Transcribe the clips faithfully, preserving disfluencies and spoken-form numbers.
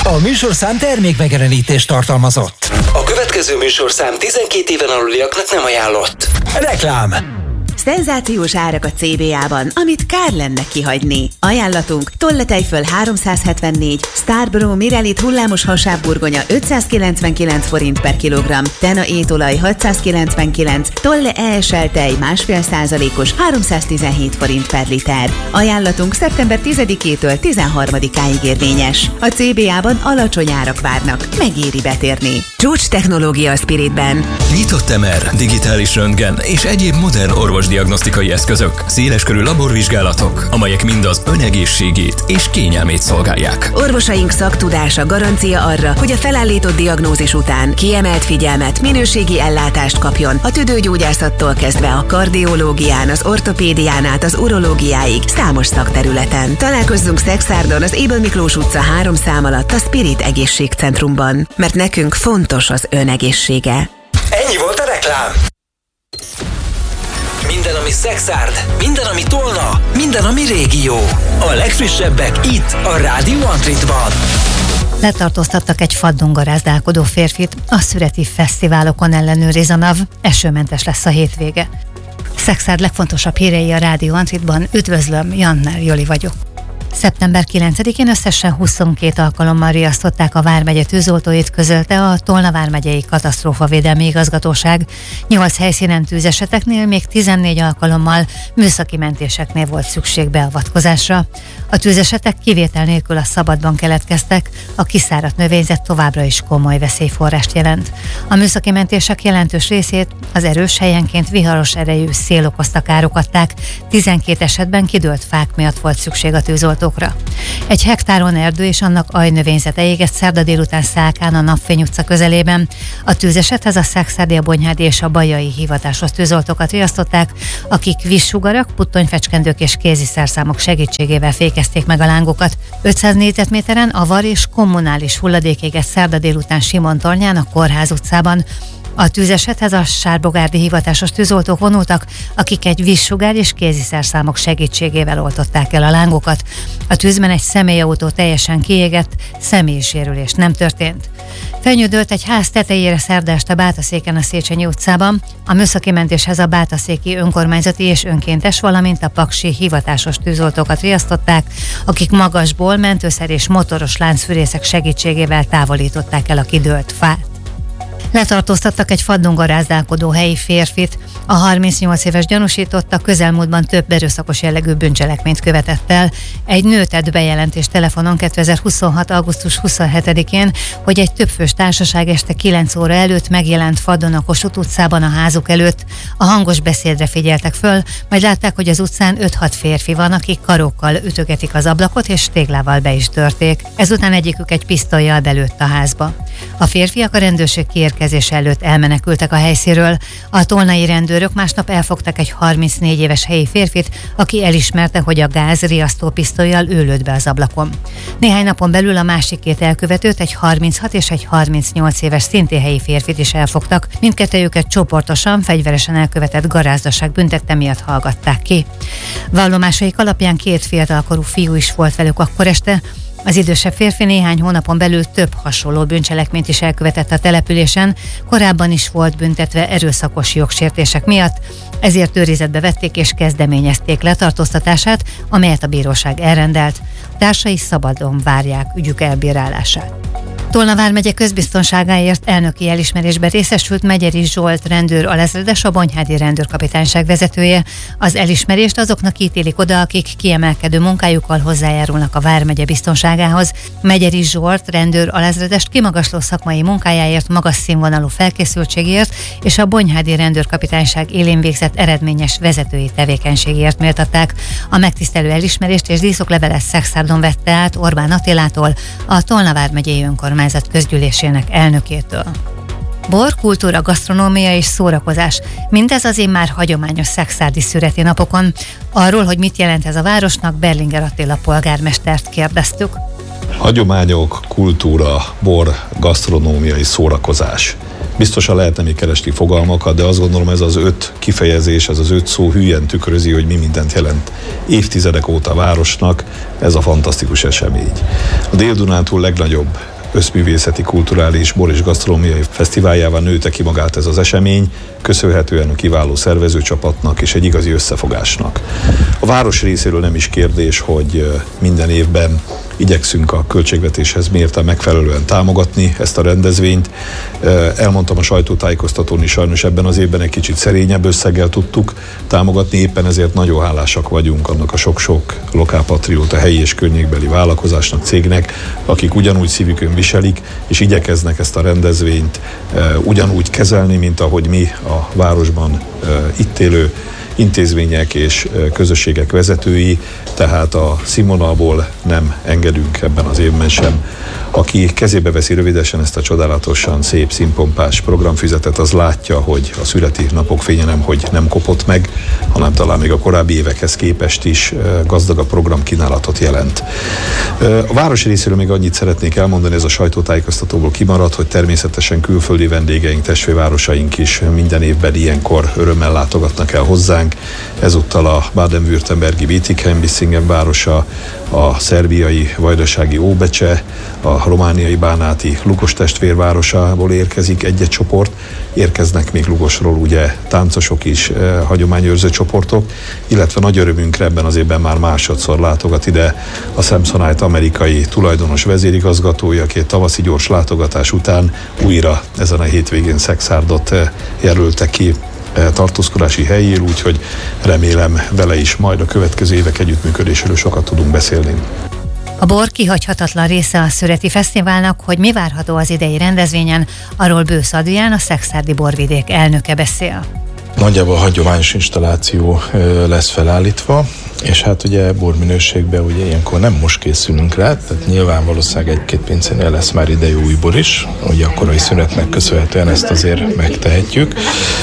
A műsorszám termékmegjelenítést tartalmazott. A következő műsorszám tizenkét éven aluliaknak nem ajánlott. Reklám. Szenzációs árak a cé bé á-ban, amit kár lenne kihagyni. Ajánlatunk: tolletejföl háromszázhetvennégy, Starbro Mirelit hullámos hasábburgonya ötszázkilencvenkilenc forint per kilogramm, Tena étolaj hatszázkilencvenkilenc, Tolle é es el tej másfél százalékos háromszáztizenhét forint per liter. Ajánlatunk szeptember tizedikétől tizenharmadikáig érvényes. A cé bé á-ban alacsony árak várnak, megéri betérni. Csúcs technológia a Spiritben. Nyitott em er, digitális röntgen és egyéb modern orvosdiagnosztikai eszközök, széleskörű laborvizsgálatok, amelyek mind az ön egészségét és kényelmét szolgálják. Orvosaink szaktudása garancia arra, hogy a felállított diagnózis után kiemelt figyelmet, minőségi ellátást kapjon a tüdőgyógyászattól kezdve a kardiológián, az ortopédián át az urológiáig számos szakterületen. Találkozzunk Szexárdon, az Ébel Miklós utca három szám alatt a Spirit Egészségcentrumban, mert nekünk fontos az ön egészsége. Ennyi volt a reklám. Minden, ami Szexárd, minden, ami Tolna, minden, ami régió. A legfrissebbek itt, a Rádió Antritban. Letartóztattak egy faddungarázdálkodó férfit, a szüreti fesztiválokon ellenőriz a NAV, esőmentes lesz a hétvége. Szexárd legfontosabb hírei a Rádió Antritban. Üdvözlöm, Jannár Joli vagyok. szeptember kilencedikén összesen huszonkét alkalommal riasztották a vármegye tűzoltóit, közölte a Tolna vármegyei katasztrófavédelmi igazgatóság. Nyolc helyszínen tűzeseteknél, még tizennégy alkalommal műszaki mentéseknél volt szükség beavatkozásra. A tűzesetek kivétel nélkül a szabadban keletkeztek, a kiszáradt növényzet továbbra is komoly veszélyforrást jelent. A műszaki mentések jelentős részét az erős, helyenként viharos erejű szél okozta károk adták, tizenkét esetben kidőlt fák miatt volt szükség a tűzoltókra. Egy hektáron erdő és annak ajnövényzete égett szerda délután Szálkán a Napfény utca közelében. A tűzesethez a Szexárdi, a Bonyhádi és a Bajai hivatásos tűzoltókat riasztották, akik vízsugarak, puttonyfecskendők és kéziszerszámok segítségével fékezték meg a lángokat. ötszáz négyzetméteren avar és kommunális hulladék égett szerda délután Simon-tornyán a Kórház utcában. A tűzesethez a sárbogárdi hivatásos tűzoltók vonultak, akik egy vízsugár és kéziszerszámok segítségével oltották el a lángokat. A tűzben egy személyautó teljesen kiégett, személyi sérülés nem történt. Fenyődölt egy ház tetejére szerda este Bátaszéken a Széchenyi utcában. A műszaki mentéshez a bátaszéki önkormányzati és önkéntes, valamint a paksi hivatásos tűzoltókat riasztották, akik magasból mentőszer és motoros láncfűrészek segítségével távolították el a kidőlt fát. Letartóztattak egy faddungarázdálkodó helyi férfit. A harmincnyolc éves gyanúsította közelmúltban több erőszakos jellegű bűncselekményt követett el. Egy nő tett bejelentést telefonon kétezer-huszonhat. augusztus huszonhetedikén, hogy egy többfős társaság este kilenc óra előtt megjelent Faddon a Kossuth utcában a házuk előtt. A hangos beszédre figyeltek föl, majd látták, hogy az utcán öt-hat férfi van, akik karokkal ütögetik az ablakot és téglával be is törték. Ezután egyikük egy pisztollyal belőtt a házba. A férfiak a rendőrség kiérkezése előtt elmenekültek a helyszínről. A tolnai rendőrök másnap elfogtak egy harmincnégy éves helyi férfit, aki elismerte, hogy a gáz riasztópisztollyal ő lőtt be az ablakon. Néhány napon belül a másik két elkövetőt, egy harminchat és egy harmincnyolc éves szintén helyi férfit is elfogtak. Mindkettőjüket csoportosan, fegyveresen elkövetett garázdaság büntette miatt hallgatták ki. Vallomásaik alapján két fiatalkorú fiú is volt velük akkor este. Az idősebb férfi néhány hónapon belül több hasonló bűncselekményt is elkövetett a településen, korábban is volt büntetve erőszakos jogsértések miatt, ezért őrizetbe vették és kezdeményezték letartóztatását, amelyet a bíróság elrendelt. Társai szabadon várják ügyük elbírálását. Tolna vármegye közbiztonságáért elnöki elismerésben részesült Megyeri Zsolt rendőr alezredes, a Bonyhádi rendőrkapitányság vezetője. Az elismerést azoknak ítélik oda, akik kiemelkedő munkájukkal hozzájárulnak a vármegye biztonságához. Megyeri Zsolt rendőr alezredest kimagasló szakmai munkájáért, magas színvonalú felkészültségért és a Bonyhádi rendőrkapitányság élén végzett eredményes vezetői tevékenységért méltatták. A megtisztelő elismerést és díszoklevelet Szexárdon vette át Orbán Attilától, a Tolna vármegyei önkormányzat közgyűlésének elnökétől. Bor, kultúra, gasztronómia és szórakozás. Mindez az én már hagyományos szexárdi szüreti napokon. Arról, hogy mit jelent ez a városnak, Berlinger Attila polgármestert kérdeztük. Hagyományok, kultúra, bor, gasztronómia és szórakozás. Biztosan lehetne még keresni fogalmakat, de azt gondolom, ez az öt kifejezés, ez az öt szó hülyen tükrözi, hogy mi mindent jelent évtizedek óta a városnak ez a fantasztikus esemény. A Dél-Dunántúl legnagyobb összművészeti, kulturális, bor és gasztronómiai fesztiváljává nőtte ki magát ez az esemény, köszönhetően a kiváló szervezőcsapatnak és egy igazi összefogásnak. A város részéről nem is kérdés, hogy minden évben igyekszünk a költségvetéshez mérten megfelelően támogatni ezt a rendezvényt. Elmondtam a sajtótájékoztatón is, sajnos ebben az évben egy kicsit szerényebb összeggel tudtuk támogatni, éppen ezért nagyon hálásak vagyunk annak a sok-sok lokálpatrióta helyi és környékbeli vállalkozásnak, cégnek, akik ugyanúgy szívükön viselik, és igyekeznek ezt a rendezvényt ugyanúgy kezelni, mint ahogy mi a városban itt élő intézmények és közösségek vezetői, tehát a színvonalból nem engedünk ebben az évben sem. Aki kezébe veszi rövidesen ezt a csodálatosan szép, színpompás programfüzetet, az látja, hogy a születi napok fénye nem, hogy nem kopott meg, hanem talán még a korábbi évekhez képest is gazdag a programkínálatot jelent. A város részéről még annyit szeretnék elmondani, ez a sajtótájékoztatóból kimaradt, hogy természetesen külföldi vendégeink, testvérvárosaink is minden évben ilyenkor örömmel látogatnak el hozzánk. Ezúttal a baden-württembergi Bietigheim-Bissingen városa, a szerbiai vajdasági Óbecse, a romániai bánáti Lugos testvérvárosából érkezik egy-egy csoport, érkeznek még Lugosról ugye táncosok is, eh, hagyományőrző csoportok, illetve nagy örömünkre ebben az évben már másodszor látogat ide a Samsonite amerikai tulajdonos vezérigazgatója, aki egy tavaszi gyors látogatás után újra ezen a hétvégén Szexárdot eh, jelölte ki tartózkodási helyéül, úgyhogy remélem vele is majd a következő évek együttműködéséről sokat tudunk beszélni. A bor kihagyhatatlan része a Szüreti Fesztiválnak, hogy mi várható az idei rendezvényen, arról Bősz Adrián, a Szekszárdi Borvidék elnöke beszél. Nagyjából hagyományos installáció lesz felállítva, és hát ugye borminőségben ugye ilyenkor nem most készülünk rá, tehát nyilván valószínűleg egy-két pincénél lesz már idei új bor is, ugye a korai szünetnek köszönhetően ezt azért megtehetjük,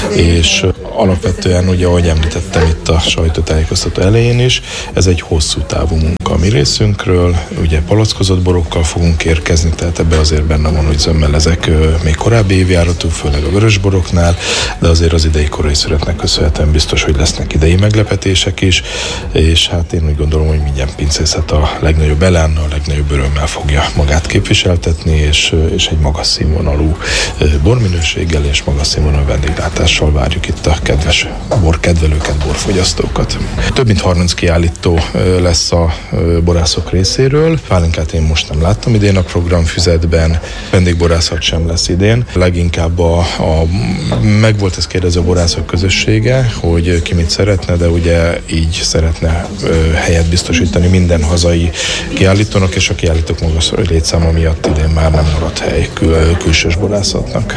és alapvetően ugye, ahogy említettem itt a sajtótájékoztató elején is, ez egy hosszú távú munka a mi részünkről, ugye palackozott borokkal fogunk érkezni, tehát ebbe azért benne van, hogy zömmel ezek még korábbi évjáratú, főleg a vörösboroknál, de azért az idei korai szünetnek köszönhetően biztos, hogy lesznek idei meglepetések is, és hát én úgy gondolom, hogy minden pincészet a legnagyobb elánnal, a legnagyobb örömmel fogja magát képviseltetni, és, és egy magas színvonalú borminőséggel és magas színvonalú vendéglátással várjuk itt a kedves borkedvelőket, borfogyasztókat. Több mint harminc kiállító lesz a borászok részéről. Pálinkát én most nem láttam idén a programfüzetben, vendégborászat sem lesz idén. Leginkább a, a megvolt ez kérdező a borászok közössége, hogy ki mit szeretne, de ugye így szeretne ö, helyet biztosítani minden hazai kiállítónak, és a kiállítók magas létszáma miatt idén már nem maradt hely kül, külsős borászatnak.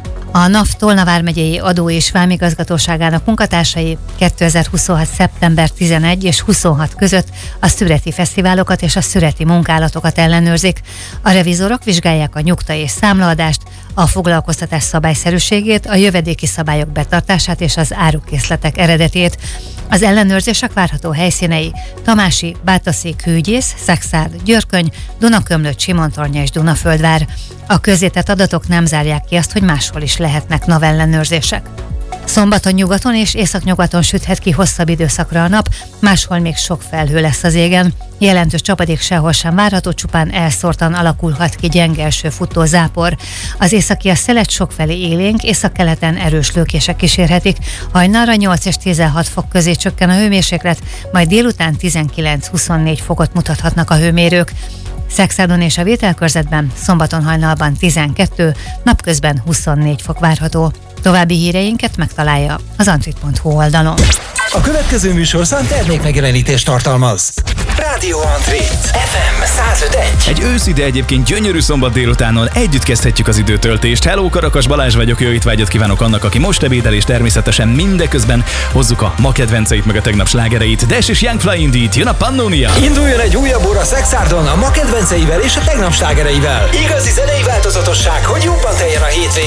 A NAV Tolna vármegyei adó- és vámigazgatóságának munkatársai kétezer-huszonhat. szeptember tizenegy és huszonhat között a szüreti fesztiválokat és a szüreti munkálatokat ellenőrzik. A revizorok vizsgálják a nyugta és számlaadást, a foglalkoztatás szabályszerűségét, a jövedéki szabályok betartását és az árukészletek eredetét. Az ellenőrzések várható helyszínei Tamási, Bátaszék, Hűgyész, Szexárd, Györköny, Dunakömlött, Simontornya és Dunaföldvár. A közzétett adatok nem zárják ki azt, hogy máshol is lehetnek NAV ellenőrzések. Szombaton nyugaton és északnyugaton süthet ki hosszabb időszakra a nap, máshol még sok felhő lesz az égen. Jelentős csapadék sehol sem várható, csupán elszórtan alakulhat ki gyenge esőfutó zápor. Az északias szelet sokfelé élénk, északkeleten erős lökések kísérhetik. Hajnalra nyolc és tizenhat fok közé csökken a hőmérséklet, majd délután tizenkilenc-huszonnégy fokot mutathatnak a hőmérők. Szexádon és a Vételkörzetben szombaton hajnalban tizenkettő, napközben huszonnégy fok várható. További híreinket megtalálja az antrit pont hu oldalon. A következő műsorszám termékmegjelenítést tartalmaz. Rádió Antrit, ef em száz öt egy. Egy őszi, de egyébként gyönyörű szombat délutánon együtt kezdhetjük az időtöltést. Hello, Karakas Balázs vagyok, jó étvágyat kívánok annak, aki most ebédel, és természetesen mindeközben hozzuk a ma kedvenceit, meg a tegnap slágereit. Dash és Young Fly Indeed, jön a Pannonia. Induljon egy újabb óra Szexárdon a ma kedvenceivel és a tegnap slágereivel. Igazi zenei változatosság, hogy jobban teljen a hétvégén.